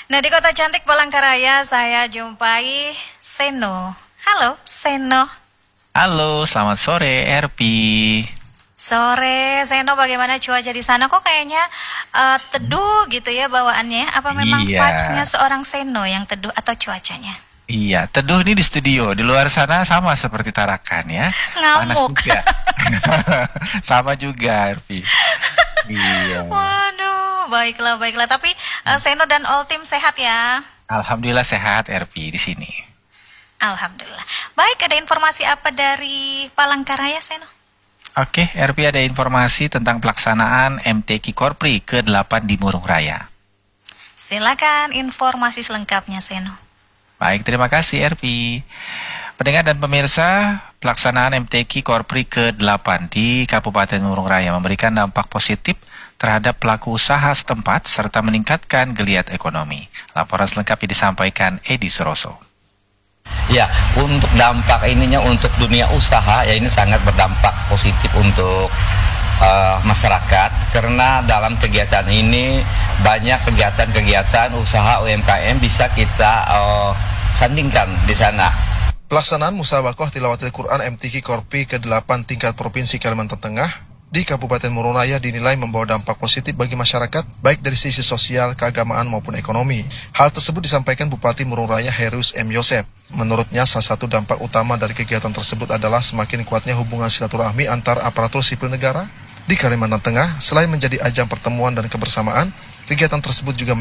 Nah, di kota cantik Palangkaraya saya jumpai Seno. Halo, Seno. Halo, selamat sore, RP. Sore, Seno, bagaimana cuaca di sana? Kok kayaknya teduh gitu ya bawaannya? Apa memang Iya, vibes-nya seorang Seno yang teduh atau cuacanya? iya. Teduh ini di studio. Di luar sana sama seperti Tarakan ya. Panas Ngamuk. juga. Sama juga, RP. Iya. Waduh, baiklah, baiklah. Tapi Seno dan all team sehat ya? Alhamdulillah sehat, RP di sini. Alhamdulillah. Baik, ada informasi apa dari Palangkaraya, Seno? Oke, RP ada informasi tentang pelaksanaan MTQ Korpri ke-8 di Murung Raya. Silakan informasi selengkapnya, Seno. Baik, terima kasih RP. Pendengar dan pemirsa, pelaksanaan MTQ Korpri ke-8 di Kabupaten Murung Raya memberikan dampak positif terhadap pelaku usaha setempat serta meningkatkan geliat ekonomi. Laporan selengkapnya disampaikan Edi Suroso. Ya, untuk dampak ininya untuk dunia usaha ya ini sangat berdampak positif untuk masyarakat karena dalam kegiatan ini banyak kegiatan-kegiatan usaha UMKM bisa kita sandingkan di sana. Pelaksanaan Musabaqah Tilawatil Quran MTQ Korpi ke-8 tingkat Provinsi Kalimantan Tengah di Kabupaten Murung Raya dinilai membawa dampak positif bagi masyarakat, baik dari sisi sosial, keagamaan maupun ekonomi. Hal tersebut disampaikan Bupati Murung Raya Heruis M. Yosef. Menurutnya, salah satu dampak utama dari kegiatan tersebut adalah semakin kuatnya hubungan silaturahmi antar aparatur sipil negara di Kalimantan Tengah. Selain menjadi ajang pertemuan dan kebersamaan, kegiatan tersebut juga